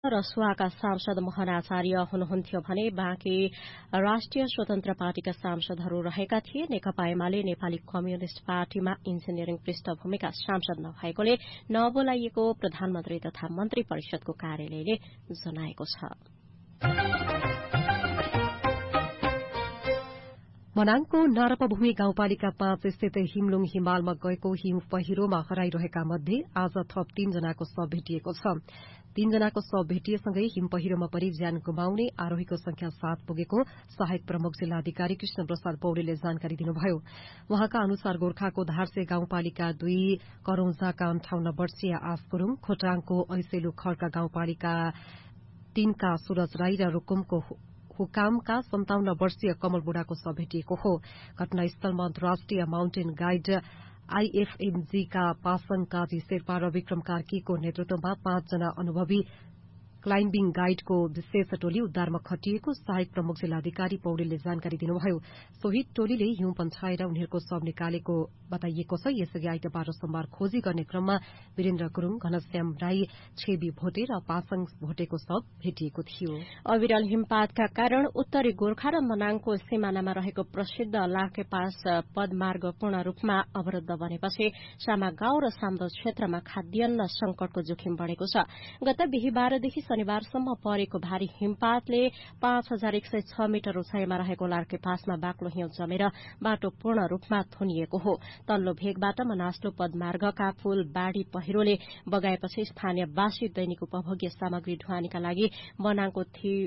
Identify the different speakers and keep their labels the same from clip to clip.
Speaker 1: रसुवाका सांसद मोहन आचार्य हुनुहुन्थ्यो भने बाँकी राष्ट्रिय स्वतन्त्र पार्टीका सांसदहरू रहेका थिए। नेकपा एमाले नेपाली कम्युनिष्ट पार्टीमा इन्जिनियरिङ पृष्ठभूमिका सांसद नभएकोले नबोलाइएको प्रधानमन्त्री तथा मन्त्री परिषदको कार्यालयले जनाएको छ।
Speaker 2: मनाङको नारापाभूमि गाउँपालिका 5 स्थित हिमलुङ हिमालमा गएको हिम पहिरोमा हराइरहेका मध्ये आज थप 3 जनाको शव भेटिएको छ। 3 जनाको शव भेटिएसँगै हिम पहिरोमा परि ज्यान गुमाउने आरोहीको संख्या 7 पुगेको सहायक प्रमुख जिल्लाधिकारी कृष्ण प्रसाद पौडेलले जानकारी दिनुभयो। उहाँका अनुसार गोर्खाको धारसे गाउँपालिका 2 करौंजाका 58 वर्षीय आस गुरूङ, खोटाङको ऐसेलु खड्का गाउँपालिका 3 का सूरज राई र रुकुमको हुकामका 57 वर्षीय कमल बुढाको शव भेटिएको हो। घटनास्थलमा अन्तर्राष्ट्रिय माउन्टेन गाइड IFMG का पासङ काजी शेर्पा र विक्रम कार्कीको नेतृत्वमा 5 जना अनुभवी क्लाइम्बिङ गाइडको विशेष टोली उद्धारमा खटिएको सहायक प्रमुख जिल्लाधिकारी पौडेलले जानकारी दिनुभयो। सोही टोलीले हिउँ पन्छाएर उनीहरूको शव निकालेको बताइएको छ। यसअघि आइतबार र सोमबार खोजी गर्ने क्रममा वीरेन्द्र गुरूङ, घनश्याम राई, छेबी भोटे र पासङ भोटेको शव भेटिएको थियो।
Speaker 1: अविरल हिमपातका कारण उत्तरी गोर्खा र मनाङको सिमानामा रहेको प्रसिद्ध लाखेपास पदमार्ग पूर्ण रूपमा अवरुद्ध बनेपछि सामा गाउँ र साम्दो क्षेत्रमा खाद्यान्न संकटको जोखिम बढ़ेको छ। गत बिहीबारदेखि शनिबारसम्म परेको भारी हिमपातले 5106 मिटर उचाइमा रहेको लार्केपासमा बाक्लो हिउँ जमेर बाटो पूर्ण रूपमा थुनिएको हो। तल्लो भेगबाट मनास्लो पदमार्गका पुल बाढ़ी पहिरोले बगाएपछि स्थानीयवासी दैनिक उपभोग्य सामग्री ढुवानीका लागि बनाङको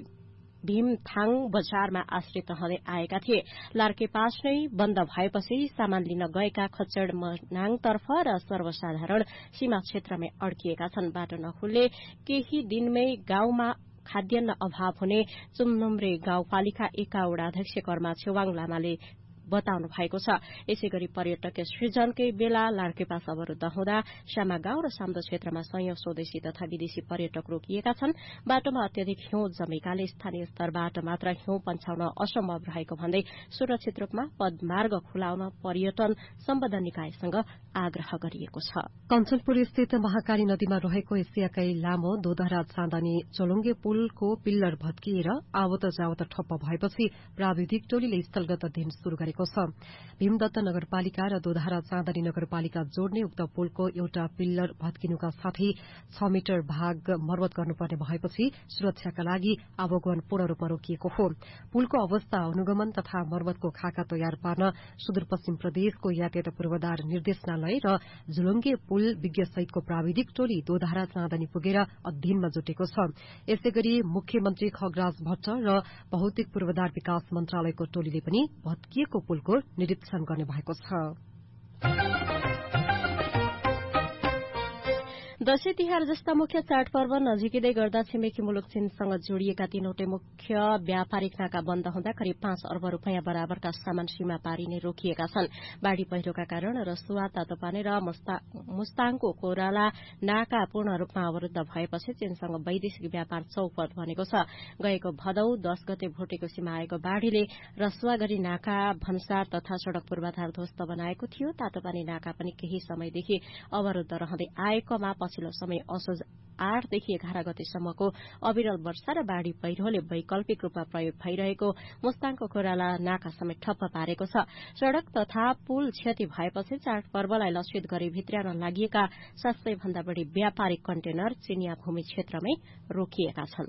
Speaker 1: भीमथाङ बजारमा आश्रित रहँदै आएका थिए। लार्केपास नै बन्द भएपछि सामान लिन गएका खच्चड मनाङतर्फ र सर्वसाधारण सीमा क्षेत्रमै अड्किएका छन्। बाटो नखुल्ले केही दिनमै गाउँमा खाद्यान्न अभाव हुने चुमनुम्रे गाउँपालिका 1 का वडाध्यक्ष कर्मा छेवाङ लामाले बताउनु भएको छ। यसैगरी पर्यटकीय सृजनकै बेला लार्केपास अवरुद्ध हुँदा सामा गाउँ र साम्दो क्षेत्रमा सयौं स्वदेशी तथा विदेशी पर्यटक रोकिएका छन्। बाटोमा अत्यधिक हिउँ जमेकाले स्थानीय स्तरबाट मात्र हिउँ पन्छाउन असम्भव रहेको भन्दै सुरक्षित रूपमा पदमार्ग खुलाउन पर्यटन सम्बद्ध निकायसँग आग्रह गरिएको छ।
Speaker 2: कञ्चनपुर स्थित महाकाली नदीमा रहेको एसियाकै लामो दोधरा चाँदनी चोलुङ्गे पुलको पिल्लर भत्किएर आवत जावत ठप्प भएपछि प्राविधिक टोलीले स्थलगत अध्ययन शुरू गरेको छ। भीमदत्त नगरपालिका र दोधारा चाँदनी नगरपालिका जोड्ने उक्त पुलको एउटा पिल्लर भत्किनुका साथै 6 मिटर भाग मर्मत गर्नुपर्ने भएपछि सुरक्षाका लागि आवागमन पूर्ण रूपमा रोकिएको हो। पुलको अवस्था अनुगमन तथा मर्मतको खाका तयार पार्न सुदूरपश्चिम प्रदेशको यातायात पूर्वाधार निर्देशनालय र झुलुङ्गे पुल विज्ञसहितको प्राविधिक टोली दोधारा चाँदनी पुगेर अध्ययनमा जुटेको छ। यसैगरी मुख्यमन्त्री खगराज भट्ट र भौतिक पूर्वाधार विकास मन्त्रालयको टोलीले पनि भत्किएको पुलको निरीक्षण गर्ने भएको छ।
Speaker 1: दशैं तिहार जस्ता मुख्य चाडपर्व नजिकै गर्दा छिमेकी मुलुक चीनसँग जोडिएका 3वटै मुख्य व्यापारिक नाका बन्द हुँदा करिब 5 अर्ब रूपियाँ बराबरका सामान सीमा पारी नै रोकिएका छन्। बाढ़ी पहिरोका कारण रसुवा, तातोपानी र मुस्ताङको कोराला नाका पूर्ण रूपमा अवरुद्ध भएपछि चीनसँग वैदेशिक व्यापार चौपट बनेको छ। गएको भदौ 10 गते भोटेको सीमा आएको बाढ़ीले रसुवागढ़ी नाका, भन्सार तथा सड़क पूर्वाधार ध्वस्त बनाएको थियो। तातोपानी नाका पनि केही समयदेखि अवरुद्ध रहँदै आएकोमा पछिल्लो समय असोज 8 देखि 11 गतेसम्मको अविरल वर्षा र बाढ़ी पहिरोले वैकल्पिक रूपमा प्रयोग भइरहेको मुस्ताङको कोराला नाका समेत ठप्प पारेको छ। सड़क तथा पुल क्षति भएपछि चाडपर्वलाई लक्षित गरी भित्र्याउन लागिएका 700 भन्दा बढ़ी व्यापारिक कन्टेनर चिनिया भूमि क्षेत्रमै रोकिएका छन्।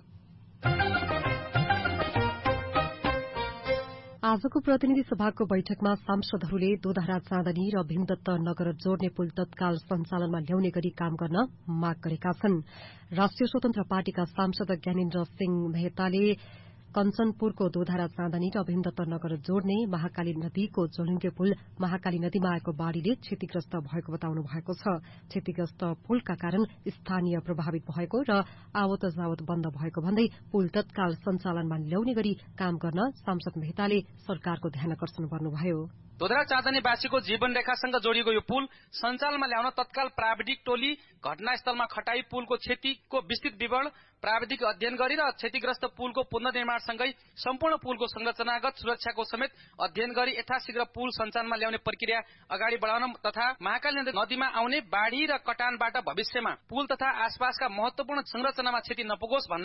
Speaker 2: आजको प्रतिनिधि सभाको बैठकमा सांसदहरूले दोधारा चाँदनी र भीमदत्त नगर जोड्ने पुल तत्काल सञ्चालनमा ल्याउने गरी काम गर्न माग गरेका छन्। राष्ट्रिय स्वतन्त्र पार्टीका सांसद ज्ञानेन्द्र सिंह मेहताले कञ्चनपुरको दोधारा चाँदनी र भीमदत्त नगर जोड्ने महाकाली नदीको जोलुङ्गे पुल महाकाली नदीमा आएको बाढ़ीले क्षतिग्रस्त भएको बताउनु भएको छ। क्षतिग्रस्त पुलका कारण स्थानीय प्रभावित भएको र आवत जावत बन्द भएको भन्दै पुल तत्काल सञ्चालनमा ल्याउने गरी काम गर्न सांसद मेहताले सरकारको ध्यानकर्षण गर्नुभयो।
Speaker 3: तोदरा चाँदनीवासीको जीवन रेखासँग जोडिएको यो पुल सञ्चालनमा ल्याउन तत्काल प्राविधिक टोली घटनास्थलमा खटाई पुलको क्षतिको विस्तृत विवरण प्राविधिक अध्ययन गरी र क्षतिग्रस्त पुलको पुनर्निर्माणसँगै सम्पूर्ण पुलको संरचनागत सुरक्षाको समेत अध्ययन गरी यथाशीघ्र पुल सञ्चालनमा ल्याउने प्रक्रिया अगाडि बढाउन तथा महाकाली नदीमा आउने बाढी र कटानबाट भविष्यमा पुल तथा आसपासका महत्वपूर्ण संरचनामा क्षति नपुगोस् भन्न